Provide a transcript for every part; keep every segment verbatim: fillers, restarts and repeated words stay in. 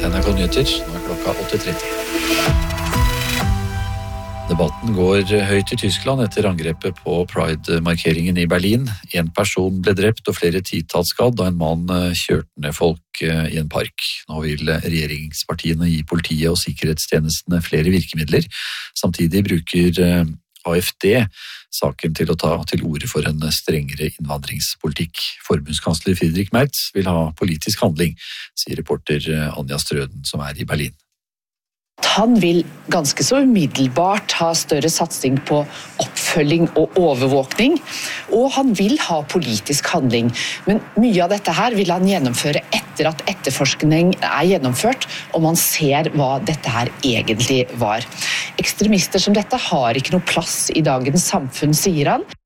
til N R K Nyheter. Nå er klokka åtte tretti. Debatten går høyt i Tyskland etter angrepet på Pride-markeringen i Berlin. En person ble drept og flere titalls skadd da en mann kjørte ned folk i en park. Nå vil regjeringspartiene gi politiet og sikkerhetstjenestene flere virkemidler. Samtidig bruker A F D saken til å ta til orde for en strengere innvandringspolitikk. Forbundskansler Friedrich Merz vil ha politisk handling, sier reporter Anja Strøden, som er i Berlin. Han vil ganske så umiddelbart ha større satsing på oppfølging og overvåkning, og han vil ha politisk handling. Men mye av dette her vil han gjennomføre etter at etterforskning er gjennomført, og man ser hva dette her egentlig var. Ekstremister som dette har ikke noe plass i dagens samfunn, sier han.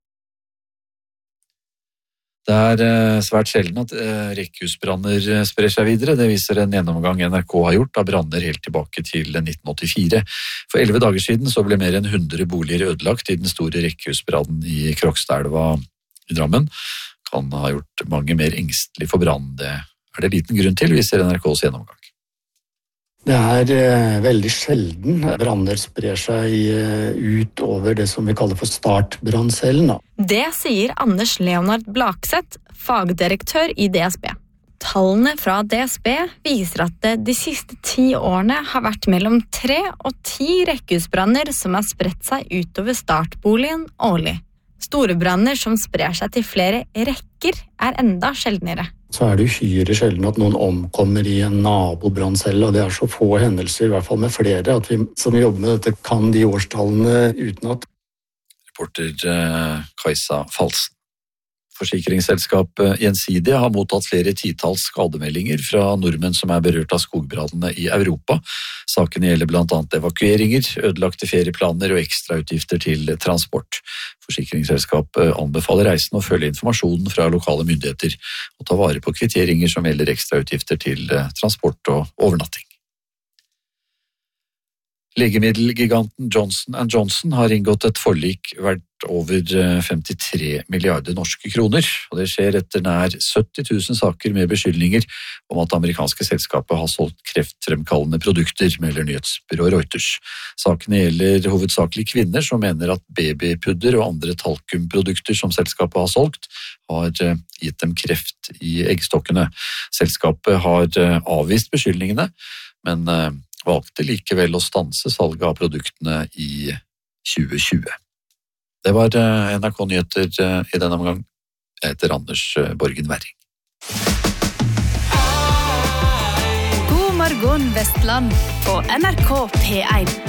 Det er svært sjelden at rekkehusbranner sprer seg videre. Det viser en gjennomgang N R K har gjort av branner helt tilbake til nitten åttifire. For elleve dager siden så ble mer enn hundre boliger ødelagt i den store rekkehusbrannen i Krokstadelva i Drammen. Kan ha gjort mange mer engstelig for brann. Det er det liten grunn til, viser N R K's gjennomgang. Det er eh, veldig sjelden branner sprer seg eh, ut over det som vi kaller for startbranncellen. Det sier Anders Leonard Blakseth, fagdirektør i D S B. Tallene fra D S B viser at det de siste ti årene har vært mellom tre og ti rekkehusbranner som har spredt seg utover startboligen årlig. Store branner som sprer seg til flere rekker er enda sjeldnere. Så er det uhyre sjelden at noen omkommer i en nabobranncelle, og det er så få hendelser, i hvert fall med flere, at vi som jobber med dette kan de årstallene utenat. Reporter eh, Kajsa Falsen. Forsikringsselskapet Gjensidige har mottatt flere titalls skademeldinger fra nordmenn som er berørt av skogbrannene i Europa. Saken gjelder blant annet evakueringer, ødelagte ferieplaner og ekstrautgifter til transport. Forsikringsselskapet anbefaler reisende å følge informasjonen fra lokale myndigheter og ta vare på kvitteringer som gjelder ekstrautgifter til transport og overnatting. Legemiddelgiganten Johnson and Johnson har inngått et forlik verdt over femtitre milliarder norske kroner, og det skjer etter nær sytti tusen saker med beskyldninger om at amerikanske selskapet har solgt kreftfremkallende produkter, melder nyhetsbyrået Reuters. Sakene gjelder hovedsakelig kvinner som mener at babypudder og andre talkumprodukter som selskapet har solgt, har gitt dem kreft i eggstokkene. Selskapet har avvist beskyldningene, men valgte likevel å stanse salget av produktene i tjue tjue. Det var N R K Nyheter i denne omgang. Jeg heter Anders Borgen Werring. God morgen Vestland på N R K P en.